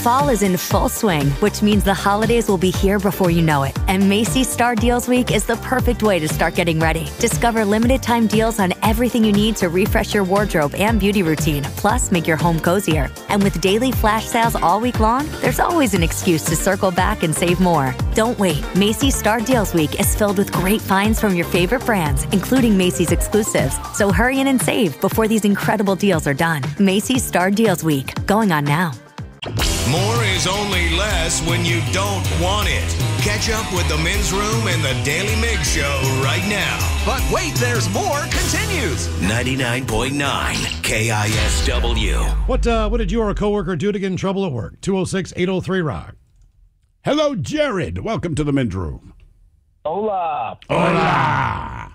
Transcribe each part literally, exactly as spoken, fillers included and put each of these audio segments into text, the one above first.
Fall is in full swing, which means the holidays will be here before you know it. And Macy's Star Deals Week is the perfect way to start getting ready. Discover limited time deals on everything you need to refresh your wardrobe and beauty routine, plus make your home cozier. And with daily flash sales all week long, there's always an excuse to circle back and save more. Don't wait. Macy's Star Deals Week is filled with great finds from your favorite brands, including Macy's exclusives. So hurry in and save before these incredible deals are done. Macy's Star Deals Week, going on now. More is only less when you don't want it. Catch up with the Men's Room and the Daily Mig Show right now. But wait, there's more. Continues. ninety-nine point nine K I S W. What uh, what did you or a coworker do to get in trouble at work? two oh six, eight oh three, rock. Hello, Jared. Welcome to the Men's Room. Hola. Hola.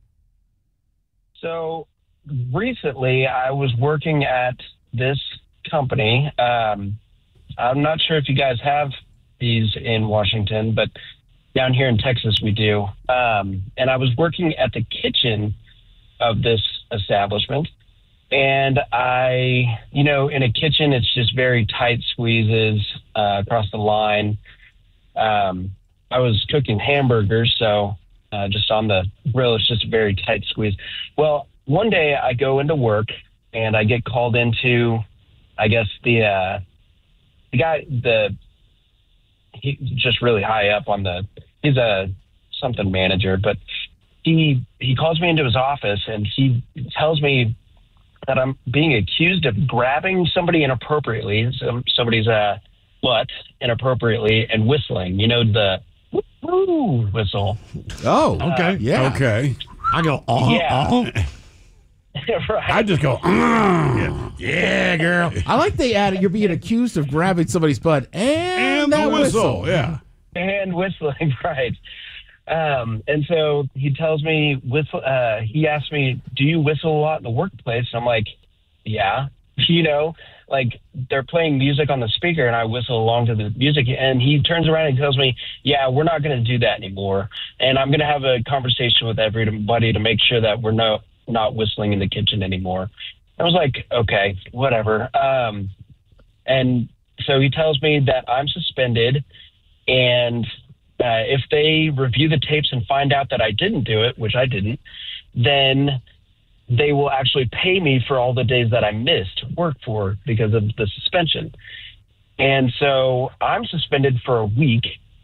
So recently I was working at this company. Um, I'm not sure if you guys have these in Washington, but down here in Texas we do. Um, and I was working at the kitchen of this establishment. And I, you know, in a kitchen, it's just very tight squeezes uh, across the line. Um, I was cooking hamburgers, so uh, just on the grill, it's just a very tight squeeze. Well, one day I go into work and I get called into, I guess the uh, the guy, the he's just really high up on the, he's a something manager, but he he calls me into his office and he tells me that I'm being accused of grabbing somebody inappropriately, some somebody's uh, butt inappropriately, and whistling. You know, the woo whistle. Oh, Okay. Uh, yeah. Okay. I go, oh, Yeah. oh. Right. I just go, yeah. yeah, girl. I like they added you're being accused of grabbing somebody's butt and, And that the whistle. whistle. Yeah. And whistling, right. Um, and so he tells me, whistle, uh, he asked me, do you whistle a lot in the workplace? And I'm like, yeah. You know, like they're playing music on the speaker and I whistle along to the music. And he turns around and tells me, yeah, we're not going to do that anymore. And I'm going to have a conversation with everybody to make sure that we're no, not whistling in the kitchen anymore. I was like, okay, whatever. Um, and so he tells me that I'm suspended, and uh, if they review the tapes and find out that I didn't do it, which I didn't, then they will actually pay me for all the days that I missed work for because of the suspension. And so I'm suspended for a week.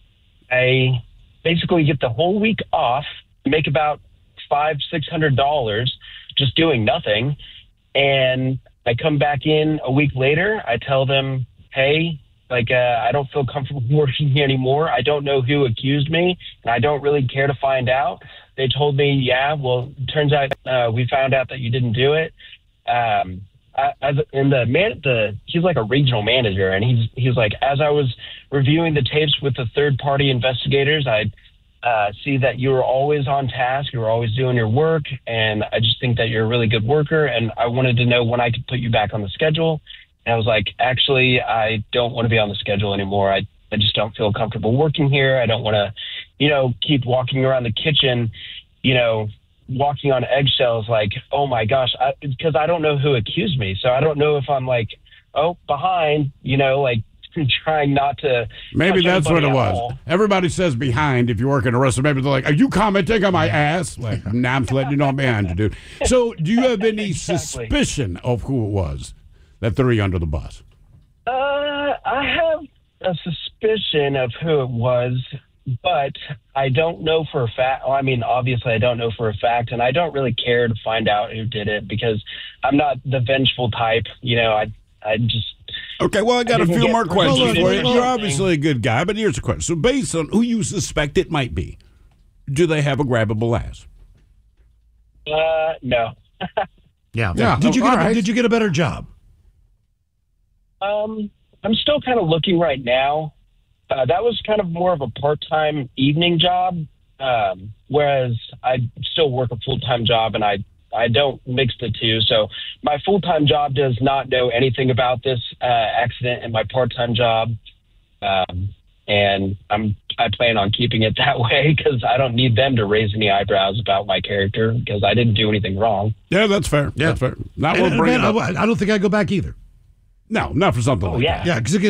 I basically get the whole week off, make about five, six hundred dollars just doing nothing. And I come back in a week later. I tell them, hey, like, uh, I don't feel comfortable working here anymore. I don't know who accused me, and I don't really care to find out. They told me, yeah, well, it turns out uh, we found out that you didn't do it. Um, I, as, and the man, the he's like a regional manager, and he's he's like, as I was reviewing the tapes with the third party investigators, I uh, see that you were always on task, you were always doing your work, and I just think that you're a really good worker, and I wanted to know when I could put you back on the schedule. And I was like, actually, I don't want to be on the schedule anymore. I I just don't feel comfortable working here. I don't want to, you know, keep walking around the kitchen, you know, walking on eggshells like, oh my gosh, because I, I don't know who accused me. So I don't know if I'm like, oh, behind, you know, like trying not to. Maybe that's what it was. all. Everybody says behind if you work in a restaurant. Maybe they're like, are you commenting on my ass? Like, nah, I'm just letting you know I'm behind you, dude. So do you have any Exactly. suspicion of who it was that threw you under the bus? Uh, I have a suspicion of who it was, but I don't know for a fact. Well, I mean, obviously I don't know for a fact, and I don't really care to find out who did it because I'm not the vengeful type. You know, I I just. Okay, well, I got I a didn't few get more questions promoted for you. or You're anything. obviously a good guy, but here's a question. So based on who you suspect it might be, do they have a grabbable ass? Uh, no. Yeah. Yeah. Did you Oh, get all a, right. Did you get a better job? Um, I'm still kind of looking right now. Uh, that was kind of more of a part-time evening job, um, whereas I still work a full-time job, and I I don't mix the two. So my full-time job does not know anything about this uh, accident, and my part-time job, um, and I'm I plan on keeping it that way because I don't need them to raise any eyebrows about my character because I didn't do anything wrong. Yeah, that's fair. Yeah. That's fair. Not And, worth bringing man, up. I, I don't think I'd go back either. No, not for something Oh, like yeah. that. Yeah, because